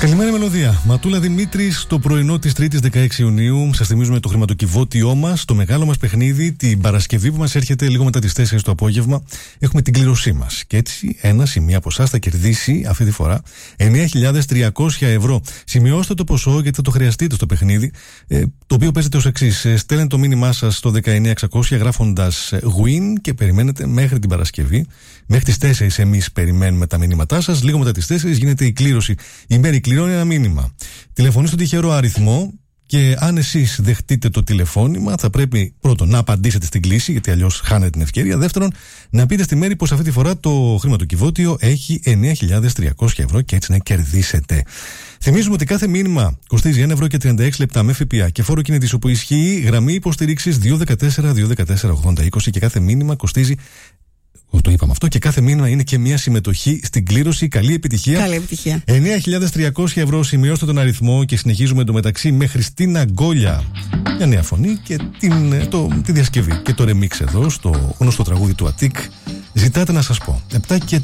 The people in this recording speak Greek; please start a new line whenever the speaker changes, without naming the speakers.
Καλημέρα, Μελωδία. Ματούλα Δημήτρης, στο πρωινό της 3ης 16 Ιουνίου. Σας θυμίζουμε το χρηματοκιβώτιό μας, το μεγάλο μας παιχνίδι, την Παρασκευή που μας έρχεται λίγο μετά τις 4 το απόγευμα. Έχουμε την κλήρωσή μας. Και έτσι, ένας ή μία από εσάς θα κερδίσει αυτή τη φορά 9.300 ευρώ. Σημειώστε το ποσό γιατί θα το χρειαστείτε στο παιχνίδι, το οποίο παίζεται ως εξής. Στέλνετε το μήνυμά σας στο 19600 γράφοντας win και περιμένετε μέχρι την Παρασκευή. Μέχρι τις 4 εμείς περιμένουμε τα μηνύματά σας. Λίγο μετά τις 4 γίνεται η κλήρωση. Η Μέρη κληρώνει ένα μήνυμα. Τηλεφωνήστε στον τυχερό αριθμό και αν εσείς δεχτείτε το τηλεφώνημα, θα πρέπει πρώτον να απαντήσετε στην κλήση, γιατί αλλιώς χάνετε την ευκαιρία. Δεύτερον, να πείτε στη Μέρη πως αυτή τη φορά το χρηματοκιβώτιο έχει 9.300 ευρώ και έτσι να κερδίσετε. Θυμίζουμε ότι κάθε μήνυμα κοστίζει 1,36 ευρώ με ΦΠΑ και φόρο κινητής, όπου ισχύει γραμμή υποστήριξης 214-214-80-20 και κάθε μήνυμα κοστίζει. Το είπαμε αυτό και κάθε μήνα είναι και μια συμμετοχή στην κλήρωση. Καλή επιτυχία.
Καλή επιτυχία.
9.300 ευρώ. Σημειώστε τον αριθμό και συνεχίζουμε εντωμεταξύ με Χριστίνα Γκόλια. Μια νέα φωνή και τη διασκευή. Και το remix εδώ στο γνωστό τραγούδι του Αττικ. Ζητάτε να σας πω. 7 και